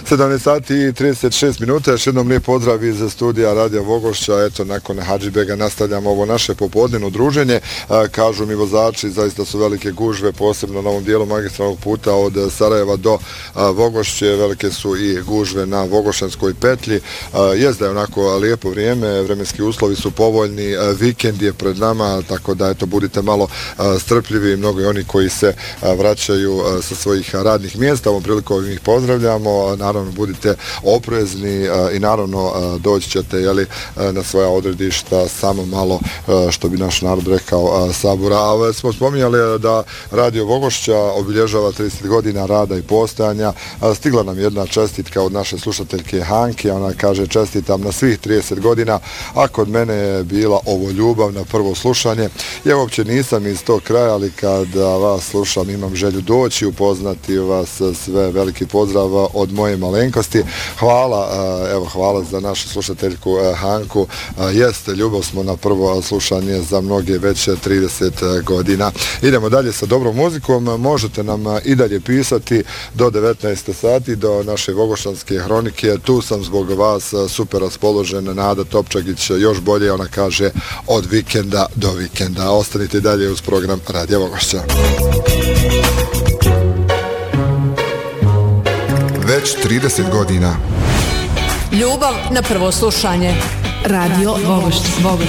17 sati i 36 minuta, još jednom lijep pozdrav iz studija Radija Vogošća. Eto, nakon Hadžibega nastavljamo ovo naše popodnevno druženje. Kažu mi vozači, zaista su velike gužve, posebno na ovom dijelu magistralnog puta od Sarajeva do Vogošće. Velike su i gužve na Vogošanskoj petlji. Jezda je onako lijepo vrijeme, vremenski uslovi su povoljni, vikend je pred nama, tako da eto, budite malo strpljivi. Mnogo i oni koji se vraćaju sa svojih radnih mjesta, ovom prilikom ih pozdravljamo. Naravno, budite oprezni i naravno doći ćete na svoja odredišta samo malo, što bi naš narod rekao, sabura. A smo spominjali da Radio Vogošća obilježava 30 godina rada i postojanja. Stigla nam jedna čestitka od naše slušateljke Hanke. Ona kaže: čestitam na svih 30 godina, a kod mene je bila ovo ljubav na prvo slušanje. Ja uopće nisam iz tog kraja, ali kada vas slušam imam želju doći, upoznati vas sve. Veliki pozdrav od moje malenkosti. Hvala za našu slušateljku Hanku. Jeste, ljubav smo na prvo slušanje za mnoge već 30 godina. Idemo dalje sa dobrom muzikom. Možete nam i dalje pisati do 19 sati, do naše Vogošanske hronike. Tu sam zbog vas, super raspoložen. Nada Topčagić još bolje, ona kaže od vikenda do vikenda. Ostanite dalje uz program Radija Vogošća. Već 30 godina. Ljubav na prvo slušanje. Radio Vogošća.